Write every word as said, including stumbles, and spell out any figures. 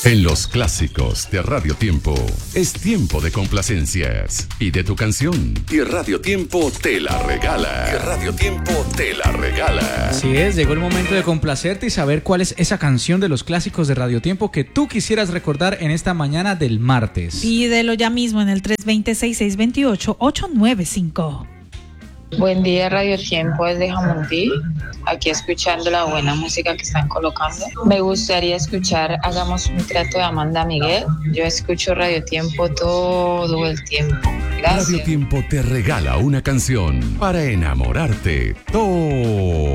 En los clásicos de Radio Tiempo es tiempo de complacencias y de tu canción. Y Radio Tiempo te la regala. Y Radio Tiempo te la regala. Así es, llegó el momento de complacerte y saber cuál es esa canción de los clásicos de Radio Tiempo que tú quisieras recordar en esta mañana del martes. Pídelo ya mismo en el tres dos cero, seis seis dos ocho, ocho nueve cinco. Buen día, Radio Tiempo desde Jamundí, aquí escuchando la buena música que están colocando. Me gustaría escuchar Hagamos un trato de Amanda Miguel. Yo escucho Radio Tiempo todo el tiempo. Gracias. Radio Tiempo te regala una canción para enamorarte todo